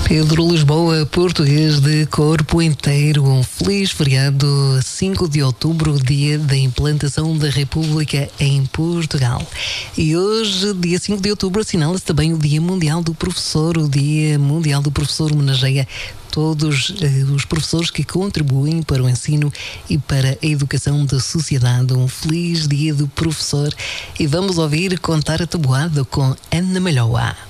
Pedro Lisboa, português de corpo inteiro. Um feliz feriado, 5 de outubro, dia da implantação da República em Portugal. E hoje, dia 5 de outubro, assinala-se também o Dia Mundial do Professor. O Dia Mundial do Professor homenageia todos os professores que contribuem para o ensino e para a educação da sociedade. Um feliz dia do professor. E vamos ouvir Contar a Tabuada com Ana Malhoa.